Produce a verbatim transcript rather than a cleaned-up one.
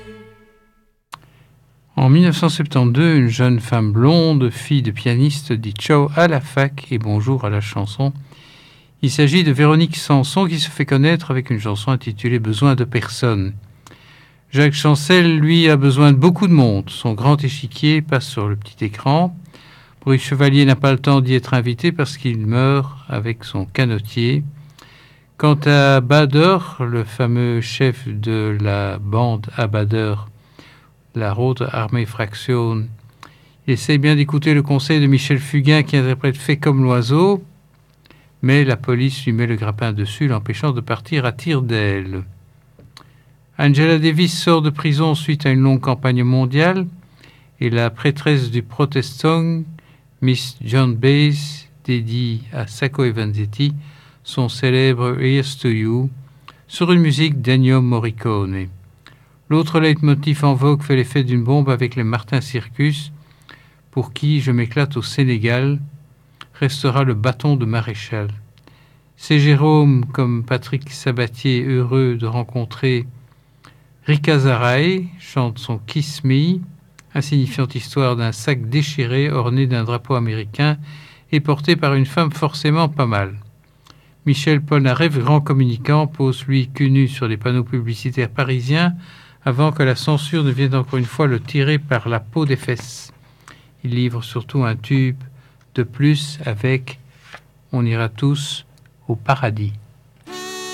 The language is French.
En dix-neuf cent soixante-douze, une jeune femme blonde, fille de pianiste, dit ciao à la fac et bonjour à la chanson. Il s'agit de Véronique Sanson qui se fait connaître avec une chanson intitulée « Besoin de personne ». Jacques Chancel, lui, a besoin de beaucoup de monde. Son grand échiquier passe sur le petit écran. Maurice Chevalier n'a pas le temps d'y être invité parce qu'il meurt avec son canotier. Quant à Bader, le fameux chef de la bande à Bader, la Rote Armee Fraktion, il essaie bien d'écouter le conseil de Michel Fugain qui interprète Fait comme l'oiseau, mais la police lui met le grappin dessus, l'empêchant de partir à tire d'aile. Angela Davis sort de prison suite à une longue campagne mondiale et la prêtresse du Protestant, Miss John Baez, dédie à Sacco et Vanzetti, son célèbre Here's to You, sur une musique d'Ennio Morricone. L'autre leitmotiv en vogue fait l'effet d'une bombe avec les Martin Circus, pour qui Je m'éclate au Sénégal restera le bâton de maréchal. C'est Jérôme, comme Patrick Sabatier, heureux de rencontrer Rika Zarae, chante son Kiss Me, insignifiante histoire d'un sac déchiré orné d'un drapeau américain et porté par une femme forcément pas mal. Michel Polnareff, grand communicant, pose lui cul nu sur les panneaux publicitaires parisiens avant que la censure ne vienne encore une fois le tirer par la peau des fesses. Il livre surtout un tube de plus avec « On ira tous au paradis ».